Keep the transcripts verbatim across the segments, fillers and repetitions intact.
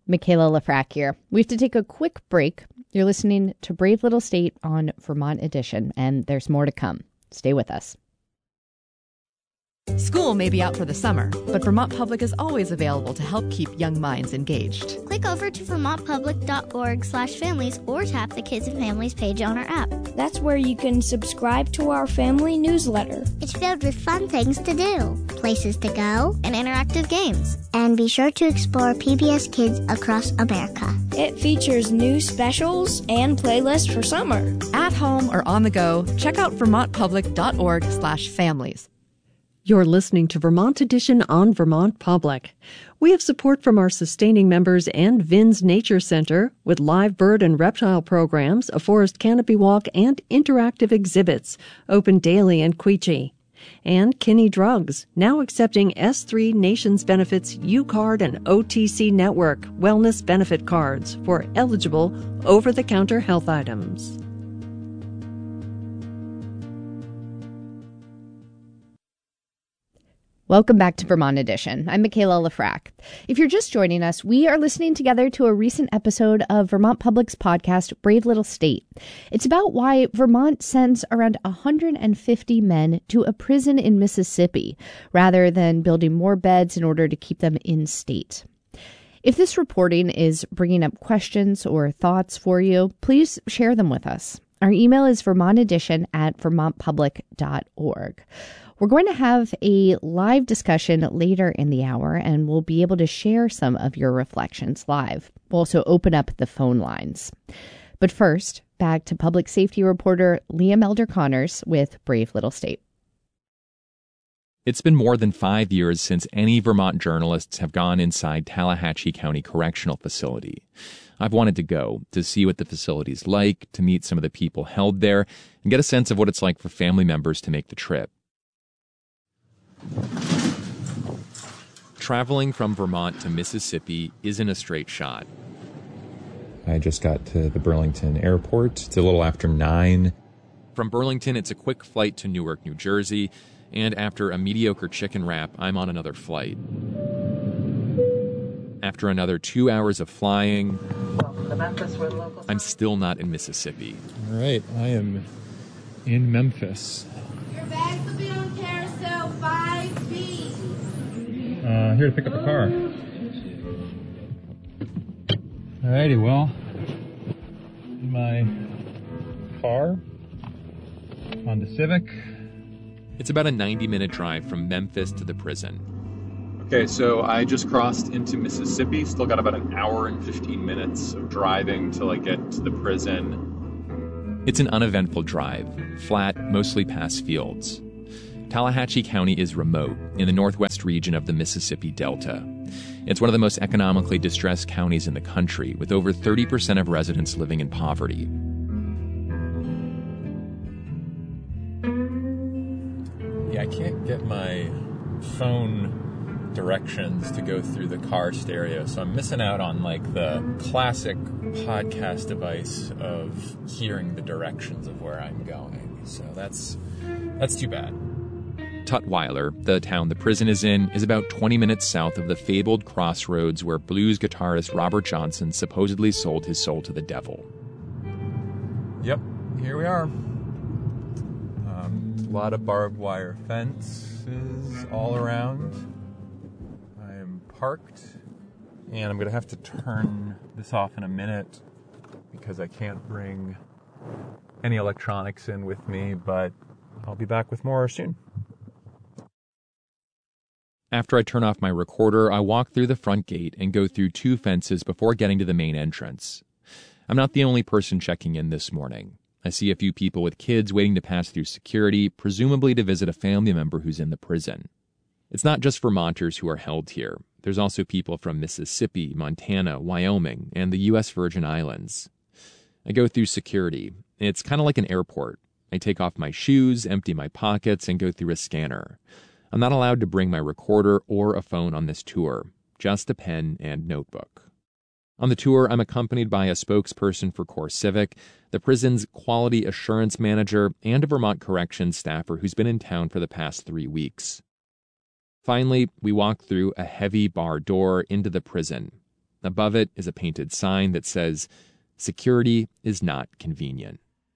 Michaela Lafrac here. We have to take a quick break. You're listening to Brave Little State on Vermont Edition, and there's more to come. Stay with us. School may be out for the summer, but Vermont Public is always available to help keep young minds engaged. Click over to vermontpublic.org slash families or tap the Kids and Families page on our app. That's where you can subscribe to our family newsletter. It's filled with fun things to do, places to go, and interactive games. And be sure to explore P B S Kids across America. It features new specials and playlists for summer. At home or on the go, check out vermontpublic.org slash families. You're listening to Vermont Edition on Vermont Public. We have support from our sustaining members and V I N S Nature Center with live bird and reptile programs, a forest canopy walk, and interactive exhibits, open daily in Quechee. And Kinney Drugs, now accepting S three Nations Benefits U-Card and O T C Network wellness benefit cards for eligible over-the-counter health items. Welcome back to Vermont Edition. I'm Michaela Lafrac. If you're just joining us, we are listening together to a recent episode of Vermont Public's podcast, Brave Little State. It's about why Vermont sends around one hundred fifty men to a prison in Mississippi, rather than building more beds in order to keep them in state. If this reporting is bringing up questions or thoughts for you, please share them with us. Our email is vermontedition at vermontpublic dot org. We're going to have a live discussion later in the hour, and we'll be able to share some of your reflections live. We'll also open up the phone lines. But first, back to public safety reporter Liam Elder Connors with Brave Little State. It's been more than five years since any Vermont journalists have gone inside Tallahatchie County Correctional Facility. I've wanted to go, to see what the facility's like, to meet some of the people held there, and get a sense of what it's like for family members to make the trip. Traveling from Vermont to Mississippi isn't a straight shot. I just got to the Burlington airport. It's a little after nine. From Burlington, it's a quick flight to Newark, New Jersey, and after a mediocre chicken wrap, I'm on another flight. After another two hours of flying, I'm still not in Mississippi. All right, I am in Memphis. Your bags will be on carousel five B. Uh, here to pick up a car. Alrighty, well, in my car, Honda Civic. It's about a ninety-minute drive from Memphis to the prison. Okay, so I just crossed into Mississippi. Still got about an hour and fifteen minutes of driving till I get to the prison. It's an uneventful drive, flat, mostly past fields. Tallahatchie County is remote, in the northwest region of the Mississippi Delta. It's one of the most economically distressed counties in the country, with over thirty percent of residents living in poverty. Yeah, I can't get my phone directions to go through the car stereo, so I'm missing out on like the classic podcast device of hearing the directions of where I'm going. So that's that's too bad. Tutwiler, the town the prison is in, is about twenty minutes south of the fabled crossroads where blues guitarist Robert Johnson supposedly sold his soul to the devil. Yep, here we are. Um, a lot of barbed wire fences all around. I am parked, and I'm going to have to turn this off in a minute because I can't bring any electronics in with me, but I'll be back with more soon. After I turn off my recorder, I walk through the front gate and go through two fences before getting to the main entrance. I'm not the only person checking in this morning. I see a few people with kids waiting to pass through security, presumably to visit a family member who's in the prison. It's not just Vermonters who are held here. There's also people from Mississippi, Montana, Wyoming, and the U S Virgin Islands. I go through security. It's kind of like an airport. I take off my shoes, empty my pockets, and go through a scanner. I'm not allowed to bring my recorder or a phone on this tour, just a pen and notebook. On the tour, I'm accompanied by a spokesperson for CoreCivic, the prison's quality assurance manager, and a Vermont corrections staffer who's been in town for the past three weeks. Finally, we walk through a heavy bar door into the prison. Above it is a painted sign that says, "Security is not convenient."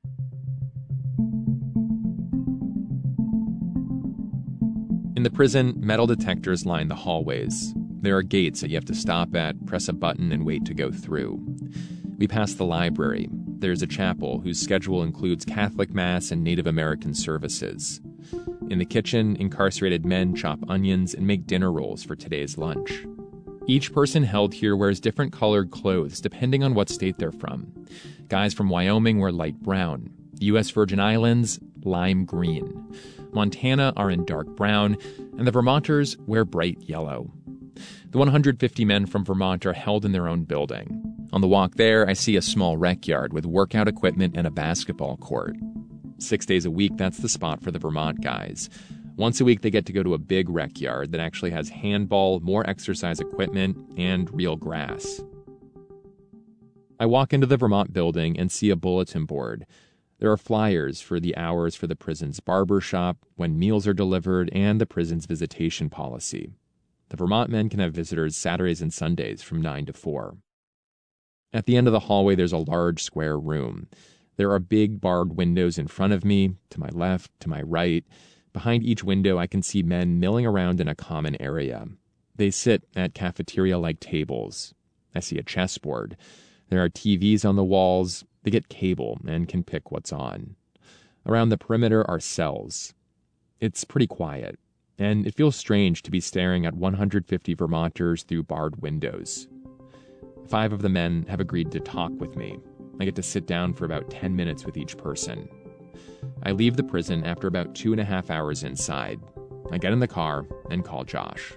In the prison, metal detectors line the hallways. There are gates that you have to stop at, press a button, and wait to go through. We pass the library. There's a chapel whose schedule includes Catholic Mass and Native American services. In the kitchen, incarcerated men chop onions and make dinner rolls for today's lunch. Each person held here wears different colored clothes depending on what state they're from. Guys from Wyoming wear light brown. The U S Virgin Islands, lime green. Montana are in dark brown, and the Vermonters wear bright yellow. The one hundred fifty men from Vermont are held in their own building. On the walk there, I see a small rec yard with workout equipment and a basketball court. Six days a week, that's the spot for the Vermont guys. Once a week, they get to go to a big rec yard that actually has handball, more exercise equipment, and real grass. I walk into the Vermont building and see a bulletin board. There are flyers for the hours for the prison's barber shop, when meals are delivered, and the prison's visitation policy. The Vermont men can have visitors Saturdays and Sundays from nine to four. At the end of the hallway, there's a large square room. There are big barred windows in front of me, to my left, to my right. Behind each window, I can see men milling around in a common area. They sit at cafeteria-like tables. I see a chessboard. There are T Vs on the walls. They get cable and can pick what's on. Around the perimeter are cells. It's pretty quiet, and it feels strange to be staring at one hundred fifty Vermonters through barred windows. Five of the men have agreed to talk with me. I get to sit down for about ten minutes with each person. I leave the prison after about two and a half hours inside. I get in the car and call Josh.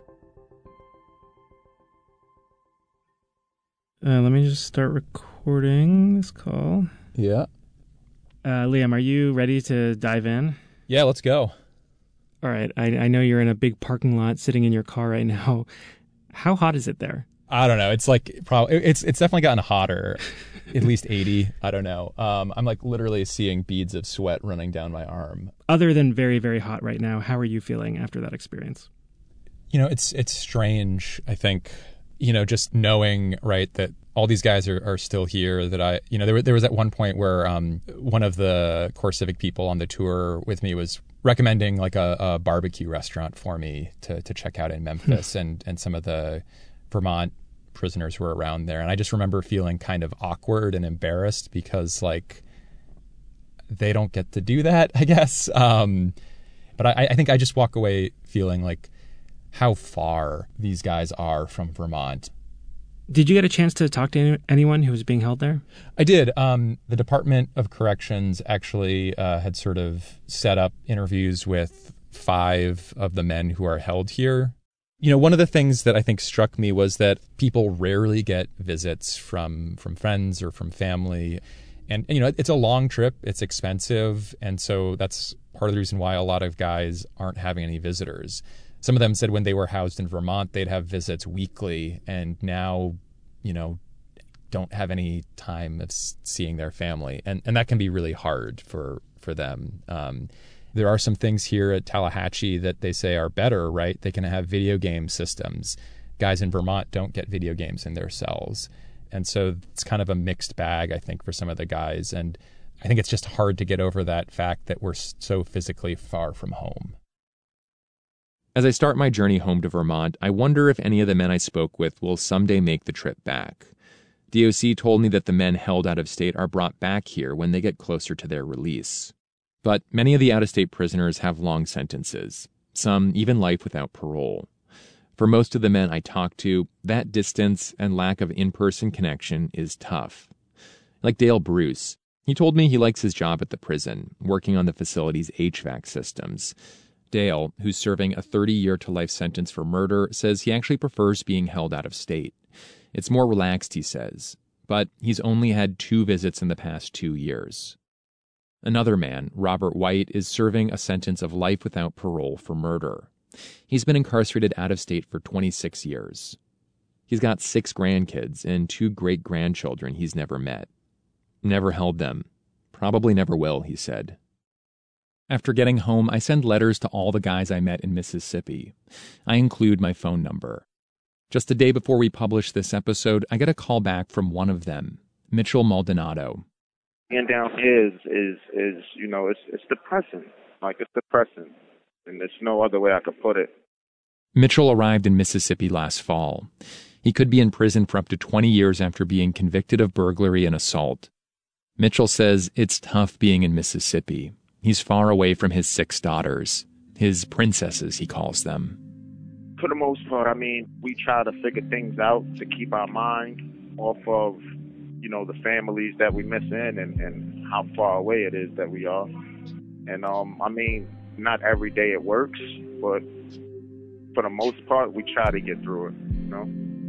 Uh, let me just start recording this call. Yeah. Uh, Liam, are you ready to dive in? Yeah, let's go. All right. I, I know you're in a big parking lot sitting in your car right now. How hot is it there? I don't know. It's like probably it's it's definitely gotten hotter, at least eighty. I don't know. Um, I'm like literally seeing beads of sweat running down my arm. Other than very, very hot right now, how are you feeling after that experience? You know, it's it's strange. I think, you know, just knowing, right, that all these guys are, are still here. That I, you know, there there was at one point where um, one of the CoreCivic people on the tour with me was recommending like a, a barbecue restaurant for me to to check out in Memphis, and and some of the Vermont prisoners were around there. And I just remember feeling kind of awkward and embarrassed because like they don't get to do that, I guess. Um, but I, I think I just walk away feeling like how far these guys are from Vermont. Did you get a chance to talk to any, anyone who was being held there? I did. Um, the Department of Corrections actually uh, had sort of set up interviews with five of the men who are held here. You know, one of the things that I think struck me was that people rarely get visits from from friends or from family. And, you know, it's a long trip. It's expensive. And so that's part of the reason why a lot of guys aren't having any visitors. Some of them said when they were housed in Vermont, they'd have visits weekly. And now, you know, don't have any time of seeing their family. And and that can be really hard for, for them. Um There are some things here at Tallahatchie that they say are better, right? They can have video game systems. Guys in Vermont don't get video games in their cells. And so it's kind of a mixed bag, I think, for some of the guys. And I think it's just hard to get over that fact that we're so physically far from home. As I start my journey home to Vermont, I wonder if any of the men I spoke with will someday make the trip back. D O C told me that the men held out of state are brought back here when they get closer to their release. But many of the out-of-state prisoners have long sentences, some even life without parole. For most of the men I talk to, that distance and lack of in-person connection is tough. Like Dale Bruce, he told me he likes his job at the prison, working on the facility's H V A C systems. Dale, who's serving a thirty-year-to-life sentence for murder, says he actually prefers being held out of state. It's more relaxed, he says, but he's only had two visits in the past two years. Another man, Robert White, is serving a sentence of life without parole for murder. He's been incarcerated out of state for twenty-six years. He's got six grandkids and two great-grandchildren he's never met. Never held them. Probably never will, he said. After getting home, I send letters to all the guys I met in Mississippi. I include my phone number. Just a day before we publish this episode, I get a call back from one of them, Mitchell Maldonado. And down here is, is, is, you know, it's, it's depressing. Like, it's depressing. And there's no other way I could put it. Mitchell arrived in Mississippi last fall. He could be in prison for up to twenty years after being convicted of burglary and assault. Mitchell says it's tough being in Mississippi. He's far away from his six daughters, his princesses, he calls them. For the most part, I mean, we try to figure things out to keep our mind off of, you know, the families that we miss in and, and how far away it is that we are. And, um, I mean, not every day it works, but for the most part, we try to get through it, you know?